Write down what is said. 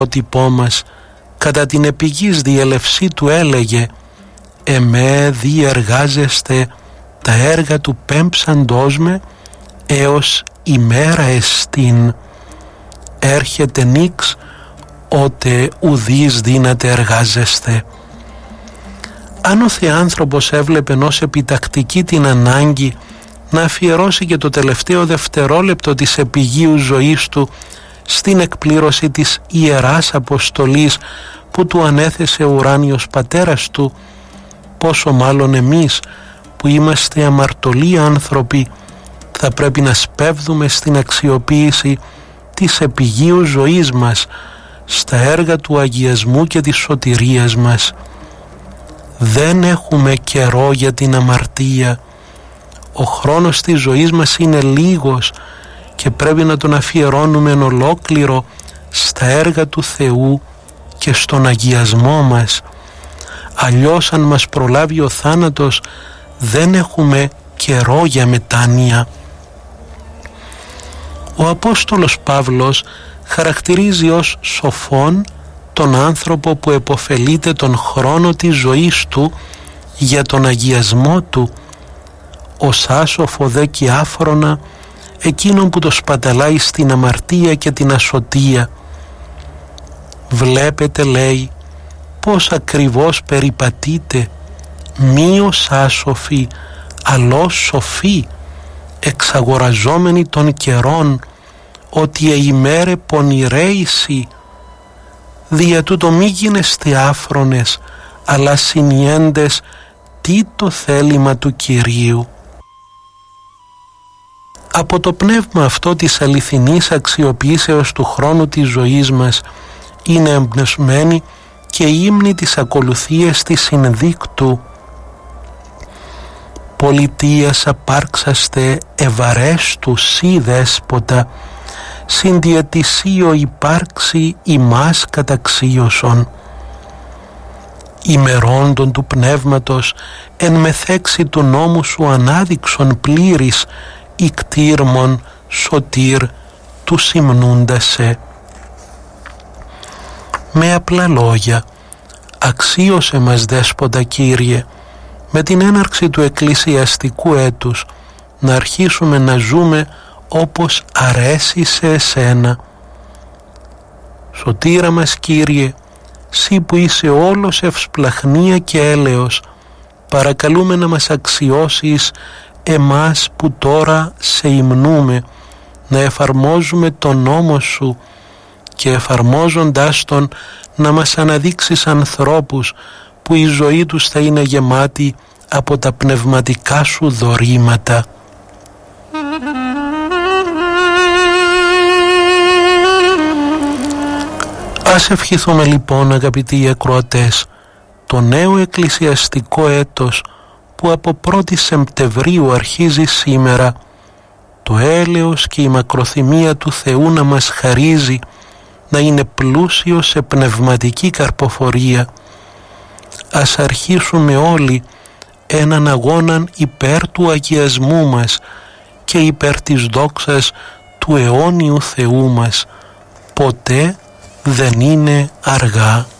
πρότυπό μας κατά την επιγής διελευσή του έλεγε «Εμέ διεργάζεστε τα έργα του πέμψαντός με έως ημέρα εστίν. Έρχεται νίξ, ότε ουδείς δύναται εργάζεστε». Αν ο Θεάνθρωπος έβλεπε ως επιτακτική την ανάγκη να αφιερώσει και το τελευταίο δευτερόλεπτο της επιγείου ζωής του στην εκπλήρωση της ιεράς αποστολής που του ανέθεσε ο ουράνιος πατέρας του, πόσο μάλλον εμείς που είμαστε αμαρτωλοί άνθρωποι θα πρέπει να σπέβδουμε στην αξιοποίηση της επιγείου ζωής μας στα έργα του αγιασμού και της σωτηρίας μας. Δεν έχουμε καιρό για την αμαρτία. Ο χρόνος της ζωής μας είναι λίγος και πρέπει να τον αφιερώνουμε εν ολόκληρο στα έργα του Θεού και στον αγιασμό μας. Αλλιώς αν μας προλάβει ο θάνατος δεν έχουμε καιρό για μετάνοια. Ο Απόστολος Παύλος χαρακτηρίζει ως σοφόν τον άνθρωπο που επωφελείται τον χρόνο της ζωής του για τον αγιασμό του, ως άσοφο δε και άφρονα εκείνον που το σπαταλάει στην αμαρτία και την ασωτεία. Βλέπετε, λέει, πως ακριβώς περιπατείτε, μη ως άσοφοι, αλλώς σοφοί, εξαγοραζόμενοι των καιρών, ότι ημέρε πονηρέησι. Δια τούτο μη γίνεστε άφρονες, αλλά συνιέντες τι το θέλημα του Κυρίου. Από το πνεύμα αυτό της αληθινής αξιοποιήσεως του χρόνου της ζωής μας είναι εμπνευσμένη και η ύμνη της ακολουθίας της συνδίκτου. Πολιτείας απάρξαστε ευαρέστου σύ δέσποτα, συνδιαιτησίω υπάρξει ημάς καταξίωσον. Ημερόντων του πνεύματος εν μεθέξη του νόμου σου ανάδειξον πλήρης ικτήρμον σωτήρ του συμνούντασε. Με απλά λόγια, αξίωσε μας Δέσποτα Κύριε, με την έναρξη του εκκλησιαστικού έτους να αρχίσουμε να ζούμε όπως αρέσει σε εσένα. Σωτήρα μας Κύριε, Συ που είσαι όλος ευσπλαχνία και έλεος, παρακαλούμε να μας αξιώσεις εμάς που τώρα σε υμνούμε, να εφαρμόζουμε τον νόμο σου και εφαρμόζοντάς τον να μας αναδείξεις ανθρώπους που η ζωή τους θα είναι γεμάτη από τα πνευματικά σου δωρήματα. Ας ευχηθούμε λοιπόν, αγαπητοί ακροατές, το νέο εκκλησιαστικό έτος που από 1η Σεπτεμβρίου αρχίζει σήμερα, το έλεος και η μακροθυμία του Θεού να μας χαρίζει, να είναι πλούσιο σε πνευματική καρποφορία. Ας αρχίσουμε όλοι έναν αγώναν υπέρ του αγιασμού μας και υπέρ της δόξας του αιώνιου Θεού μας. Ποτέ δεν είναι αργά.